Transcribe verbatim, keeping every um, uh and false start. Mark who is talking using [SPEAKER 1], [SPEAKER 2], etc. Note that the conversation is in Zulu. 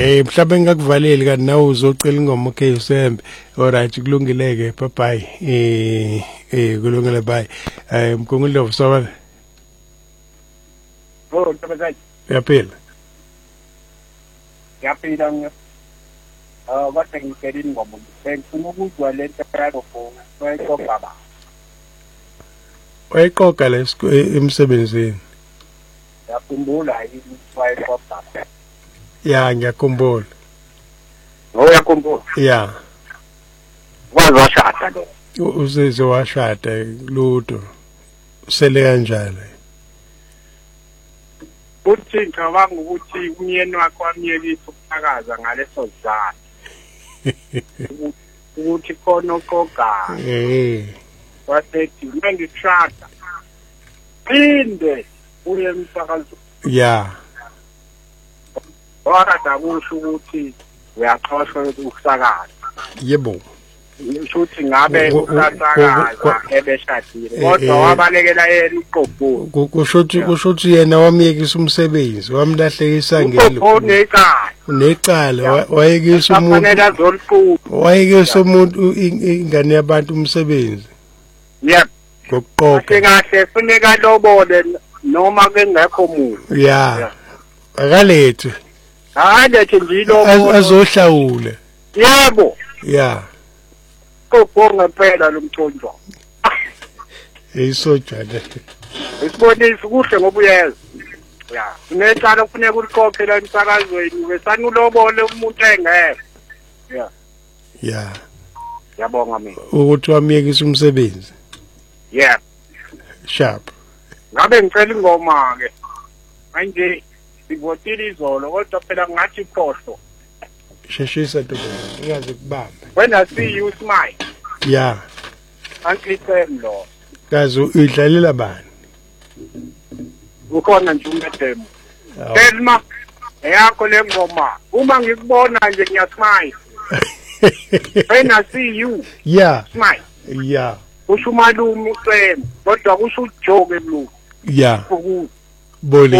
[SPEAKER 1] Eh mhlawumbe ngikuvaleli kanti nawe uzocela ingoma okay usembe. Alright kulungileke bye bye. Eh eh kulungile bye. Eh mkhongolove sawala.
[SPEAKER 2] Oh tabazai.
[SPEAKER 1] Yaphila.
[SPEAKER 2] Yaphila nge. Ah bathe ngicela ingoma. Ngifuna ukuzwa le nto for baba.
[SPEAKER 1] Wayiqoqa lesko emsebenzini.
[SPEAKER 2] Yakhumbula yini wayiqoqa?
[SPEAKER 1] Ya ngiyakhumbula.
[SPEAKER 2] Oh yakhumbula.
[SPEAKER 1] Ya.
[SPEAKER 2] Wazashada lo.
[SPEAKER 1] Useze washada ludo. Sele kanjalo.
[SPEAKER 2] Uthi ngicabanga ukuthi umyeni wakho wamyekisa ukuphakaza ngaleso sizathu. Ukuthi khona oqoqa.
[SPEAKER 1] Eh.
[SPEAKER 2] Wasethi mengishada. Phinde uye emsakazo.
[SPEAKER 1] Ya.
[SPEAKER 2] Wakada kusho ukuthi uyaxoshwa ukusakaza.
[SPEAKER 1] Yebo.
[SPEAKER 2] Ushuthi ngabe usasakaza ebeshadile kodwa wabalekela yena iqoqo.
[SPEAKER 1] Kushuthi kushuthi yena wamyekisa umsebenzi wamlahlekisa ngelo.
[SPEAKER 2] Unecala.
[SPEAKER 1] Unecala wayekisa umuntu. Wayekisa umuntu ingane yabantu umsebenzi.
[SPEAKER 2] Yep.
[SPEAKER 1] Ngokuqoqa.
[SPEAKER 2] Kahle funeka lobole noma kengekho umuntu.
[SPEAKER 1] Ya. Akalethe.
[SPEAKER 2] Akalethe nje lobole.
[SPEAKER 1] Azohlawula.
[SPEAKER 2] Yebo.
[SPEAKER 1] Ya.
[SPEAKER 2] Kokubonga phela lo mthonjwa.
[SPEAKER 1] Eyisojana.
[SPEAKER 2] Isibonisi kuhle ngoba uyeza. Ya. Unecala kufuneka ulikhokhe la emsakazweni besani ulobole umuntu engekho. Ya.
[SPEAKER 1] Ya.
[SPEAKER 2] Yabonga mina.
[SPEAKER 1] Ukuthi wamyekisa umsebenzi.
[SPEAKER 2] Yeah.
[SPEAKER 1] Sharp.
[SPEAKER 2] Ngabe ngicela ingoma ke. Manje sivotile izolo kodwa phela ngathi phohlo.
[SPEAKER 1] Sheshisa to ingaze kubamba.
[SPEAKER 2] When I see you smile.
[SPEAKER 1] Yeah.
[SPEAKER 2] Angicela lo.
[SPEAKER 1] Kazi udlalela bani?
[SPEAKER 2] Ukhona nje umedemo. Selma eyakho le ngoma. Uma ngikubona nje ngiyasmile. When I see you.
[SPEAKER 1] Yeah.
[SPEAKER 2] Smile.
[SPEAKER 1] Yeah.
[SPEAKER 2] Usho umalume ucela kodwa kusho ujoke lo.
[SPEAKER 1] Yeah. Boli